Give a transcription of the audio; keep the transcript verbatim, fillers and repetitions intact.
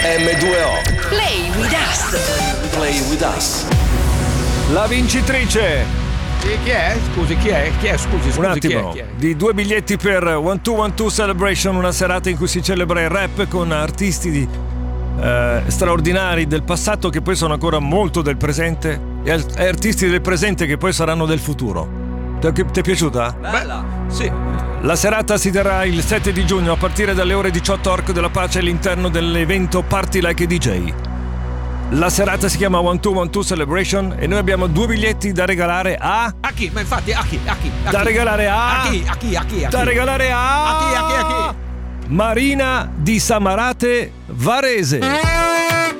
emme due o. Play with us. Play with us. La vincitrice. Chi, chi è? Scusi, chi è? Chi è? Scusi, scusi, Un attimo, chi è? Chi è? di due biglietti per One Two One Two Celebration, una serata in cui si celebra il rap con artisti di, eh, straordinari del passato che poi sono ancora molto del presente e artisti del presente che poi saranno del futuro. Ti è piaciuta? Bella. Sì. La serata si terrà il sette di giugno a partire dalle ore diciotto Arco della Pace all'interno dell'evento Party Like a D J. La serata si chiama One Two One Two Celebration e noi abbiamo due biglietti da regalare a... A chi? Ma infatti a chi? A chi? A Da chi? regalare a... A chi? A chi? A chi? A chi? Da regalare a... A chi? A chi? A chi? Marina di Samarate Varese.